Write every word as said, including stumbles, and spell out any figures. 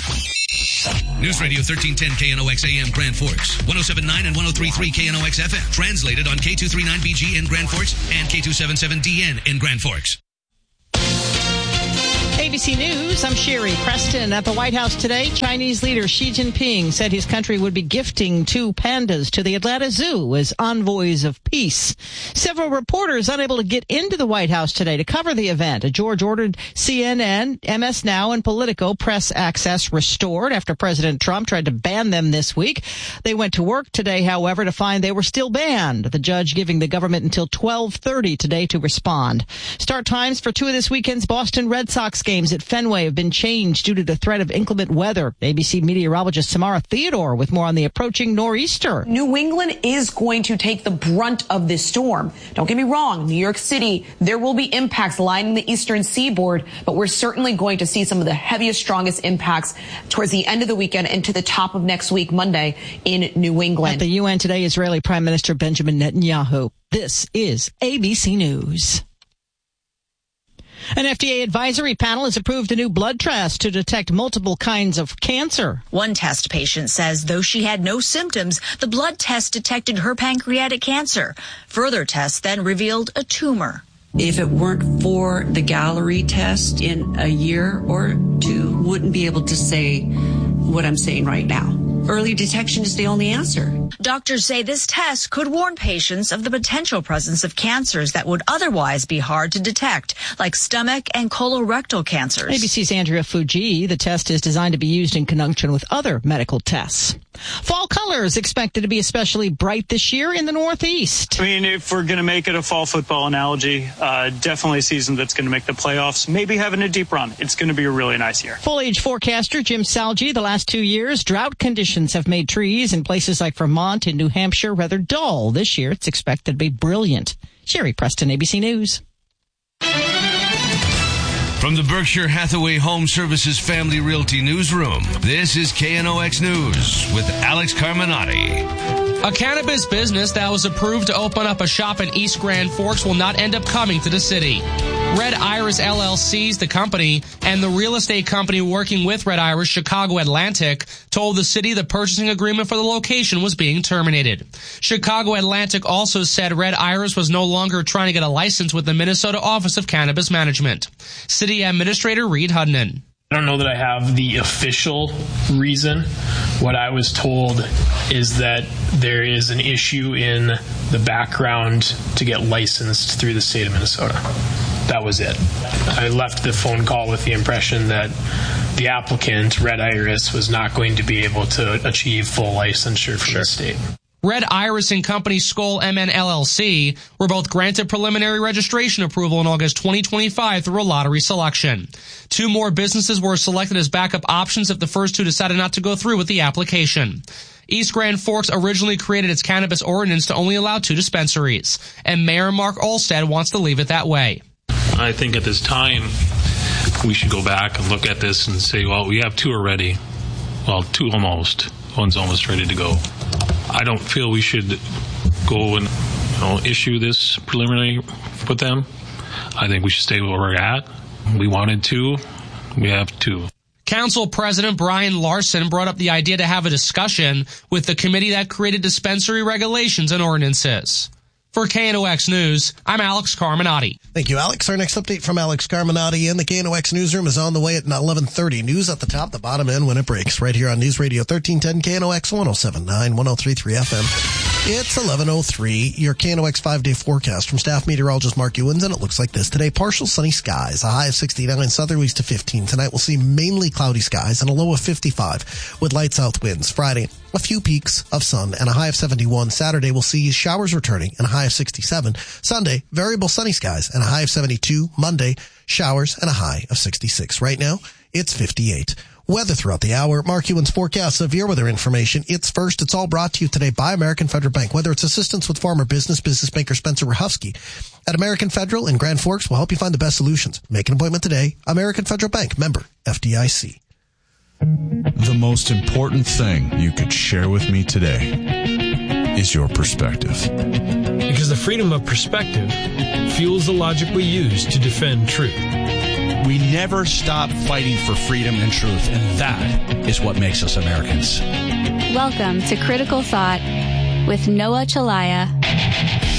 News Radio thirteen ten K N O X A M Grand Forks, one oh seven point nine and one oh three point three K N O X F M. Translated on K two thirty-nine B G in Grand Forks and K two seventy-seven D N in Grand Forks. A B C News, I'm Sherry Preston. At the White House today, Chinese leader Xi Jinping said his country would be gifting two pandas to the Atlanta Zoo as envoys of peace. Several reporters unable to get into the White House today to cover the event. A George ordered C N N, M S Now, and Politico press access restored after President Trump tried to ban them this week. They went to work today, however, to find they were still banned. The judge giving the government until twelve thirty today to respond. Start times for two of this weekend's Boston Red Sox games at Fenway have been changed due to the threat of inclement weather. A B C meteorologist Samara Theodore with more on the approaching nor'easter. New England is going to take the brunt of this storm. Don't get me wrong, New York City, there will be impacts lining the eastern seaboard, but we're certainly going to see some of the heaviest, strongest impacts towards the end of the weekend and to the top of next week, Monday, in New England. At the U N today, Israeli Prime Minister Benjamin Netanyahu. This is A B C News. An F D A advisory panel has approved a new blood test to detect multiple kinds of cancer. One test patient says though she had no symptoms, the blood test detected her pancreatic cancer. Further tests then revealed a tumor. If it weren't for the Galleri test, in a year or two, wouldn't be able to say what I'm saying right now. Early detection is the only answer. Doctors say this test could warn patients of the potential presence of cancers that would otherwise be hard to detect, like stomach and colorectal cancers. A B C's Andrea Fuji. The test is designed to be used in conjunction with other medical tests. Fall colors expected to be especially bright this year in the Northeast. I mean, if we're going to make it a fall football analogy, uh, definitely a season that's going to make the playoffs, maybe having a deep run. It's going to be a really nice year. Foliage forecaster Jim Salgi. The last two years, drought conditions have made trees in places like Vermont and New Hampshire rather dull. This year, it's expected to be brilliant. Sherry Preston, A B C News. From the Berkshire Hathaway Home Services Family Realty Newsroom, this is K N O X News with Alex Carminati. A cannabis business that was approved to open up a shop in East Grand Forks will not end up coming to the city. Red Iris L L C is the company, and the real estate company working with Red Iris, Chicago Atlantic, told the city the purchasing agreement for the location was being terminated. Chicago Atlantic also said Red Iris was no longer trying to get a license with the Minnesota Office of Cannabis Management. City Administrator Reed Hudnan. I don't know that I have the official reason. What I was told is that there is an issue in the background to get licensed through the state of Minnesota. That was it. I left the phone call with the impression that the applicant, Red Iris, was not going to be able to achieve full licensure from the state. Red Iris and company Skoll M N L L C were both granted preliminary registration approval in August twenty twenty-five through a lottery selection. Two more businesses were selected as backup options if the first two decided not to go through with the application. East Grand Forks originally created its cannabis ordinance to only allow two dispensaries, and Mayor Mark Olstad wants to leave it that way. I think at this time we should go back and look at this and say, well, we have two already. Well, two almost. One's almost ready to go. I don't feel we should go and you know, issue this preliminary with them. I think we should stay where we're at. We wanted two. We have two. Council President Brian Larson brought up the idea to have a discussion with the committee that created dispensary regulations and ordinances. For K N O X News, I'm Alex Carminati. Thank you, Alex. Our next update from Alex Carminati in the K N O X Newsroom is on the way at eleven thirty. News at the top, the bottom end when it breaks. Right here on News Radio thirteen ten K N O X one oh seven point nine, one oh three point three F M. It's eleven oh three. Your K N O X five-day forecast from staff meteorologist Mark Ewens, and it looks like this. Today, partial sunny skies, a high of sixty-nine, southerlies to fifteen. Tonight, we'll see mainly cloudy skies and a low of fifty-five with light south winds. Friday, a few peaks of sun and a high of seventy-one. Saturday, we'll see showers returning and a high of sixty-seven. Sunday, variable sunny skies and a high of seventy-two. Monday, showers and a high of sixty-six. Right now, it's fifty-eight. Weather throughout the hour. Mark Ewens forecasts severe weather information. It's first. It's all brought to you today by American Federal Bank. Whether it's assistance with farmer business, business banker Spencer Rahufsky at American Federal in Grand Forks will help you find the best solutions. Make an appointment today. American Federal Bank, member F D I C. The most important thing you could share with me today is your perspective. Because the freedom of perspective fuels the logic we use to defend truth. We never stop fighting for freedom and truth, and that is what makes us Americans. Welcome to Critical Thought with Noah Chalaya